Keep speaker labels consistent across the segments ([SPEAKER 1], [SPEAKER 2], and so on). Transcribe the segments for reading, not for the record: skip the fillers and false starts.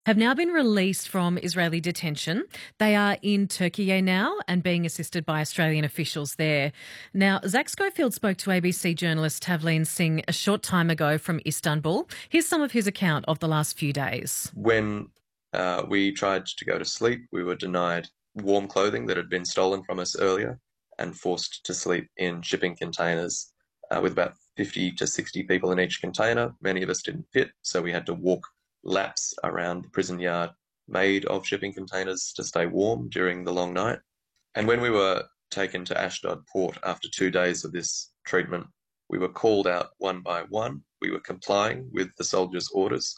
[SPEAKER 1] have now been released from Israeli detention. They are in Turkey now and being assisted by Australian officials there. Now, Zach Schofield spoke to ABC journalist Tavleen Singh a short time ago from Istanbul. Here's some of his account of the last few days.
[SPEAKER 2] When we tried to go to sleep, we were denied warm clothing that had been stolen from us earlier and forced to sleep in shipping containers with about 50 to 60 people in each container. Many of us didn't fit, so we had to walk laps around the prison yard made of shipping containers to stay warm during the long night. And when we were taken to Ashdod port after 2 days of this treatment, we were called out one by one. We were complying with the soldiers' orders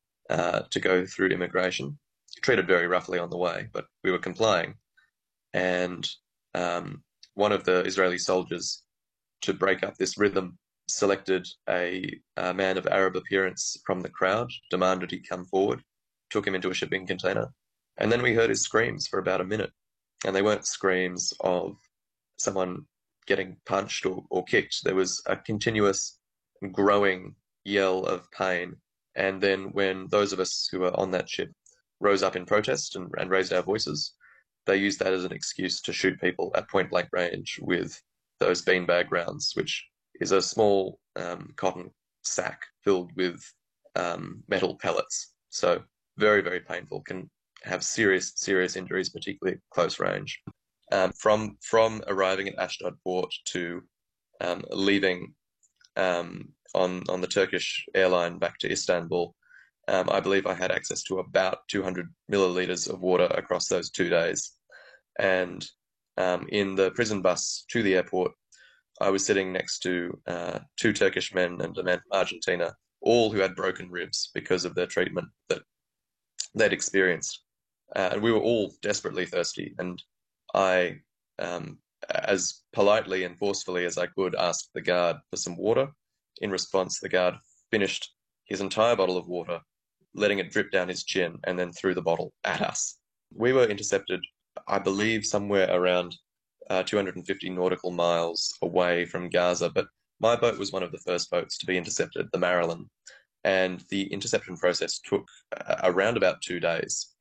[SPEAKER 2] to go through immigration, treated very roughly on the way, but we were complying. And one of the Israeli soldiers, to break up this rhythm, selected a man of Arab appearance from the crowd, demanded he come forward, took him into a shipping container, and then we heard his screams for about a minute. And they weren't screams of someone getting punched or kicked. There was a continuous growing yell of pain. And then when those of us who were on that ship rose up in protest and raised our voices, they used that as an excuse to shoot people at point blank range with those beanbag rounds, which is a small cotton sack filled with metal pellets. So very, very painful, can have serious injuries, particularly at close range. From arriving at Ashdod port to leaving on the Turkish airline back to Istanbul, I believe I had access to about 200 milliliters of water across those 2 days. And in the prison bus to the airport, I was sitting next to two Turkish men and a man from Argentina, all who had broken ribs because of their treatment that they'd experienced. And we were all desperately thirsty. And I, as politely and forcefully as I could, asked the guard for some water. In response, the guard finished his entire bottle of water, letting it drip down his chin, and then threw the bottle at us. We were intercepted, I believe, somewhere around 250 nautical miles away from Gaza, but my boat was one of the first boats to be intercepted, the Marilyn, and the interception process took around about 2 days.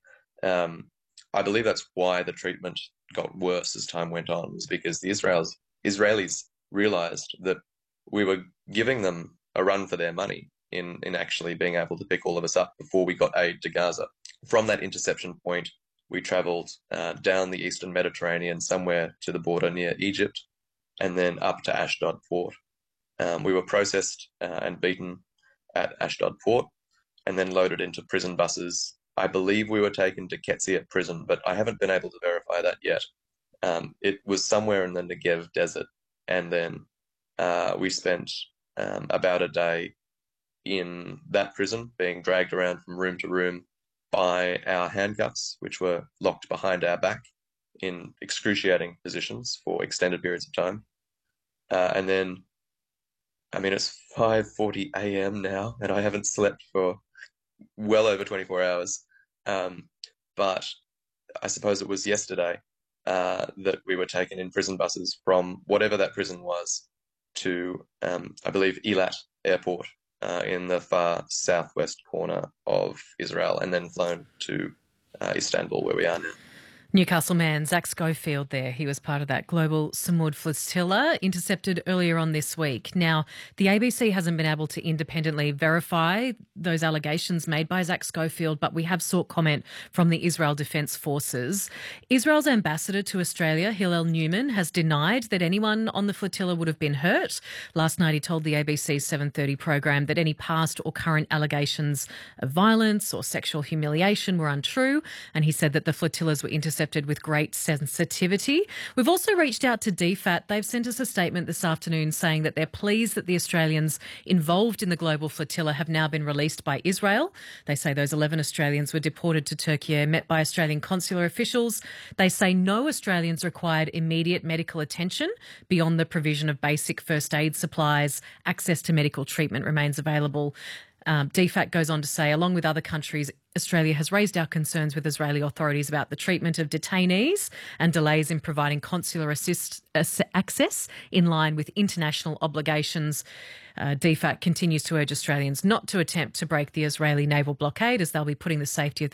[SPEAKER 2] I believe that's why the treatment got worse as time went on, was because the Israelis realized that we were giving them a run for their money in actually being able to pick all of us up before we got aid to Gaza. From that interception point, we travelled down the eastern Mediterranean somewhere to the border near Egypt, and then up to Ashdod port. We were processed and beaten at Ashdod port, and then loaded into prison buses. I believe we were taken to Ketziat prison, but I haven't been able to verify that yet. It was somewhere in the Negev desert, and then we spent about a day in that prison, being dragged around from room to room by our handcuffs, which were locked behind our back in excruciating positions for extended periods of time. And then, I mean, it's 5:40 a.m. now, and I haven't slept for well over 24 hours. But I suppose it was yesterday that we were taken in prison buses from whatever that prison was to, I believe, Eilat Airport in the far southwest corner of Israel, and then flown to Istanbul, where we are now.
[SPEAKER 1] Newcastle man Zach Schofield there. He was part of that global Samud flotilla intercepted earlier on this week. Now, the ABC hasn't been able to independently verify those allegations made by Zach Schofield, but we have sought comment from the Israel Defence Forces. Israel's ambassador to Australia, Hillel Newman, has denied that anyone on the flotilla would have been hurt. Last night he told the ABC's 7:30 program that any past or current allegations of violence or sexual humiliation were untrue, and he said that the flotillas were intercepted with great sensitivity. We've also reached out to DFAT. They've sent us a statement this afternoon saying that they're pleased that the Australians involved in the global flotilla have now been released by Israel. They say those 11 Australians were deported to Turkey, met by Australian consular officials. They say no Australians required immediate medical attention beyond the provision of basic first aid supplies. Access to medical treatment remains available. DFAT goes on to say, along with other countries, Australia has raised our concerns with Israeli authorities about the treatment of detainees and delays in providing consular access in line with international obligations. DFAT continues to urge Australians not to attempt to break the Israeli naval blockade, as they'll be putting the safety of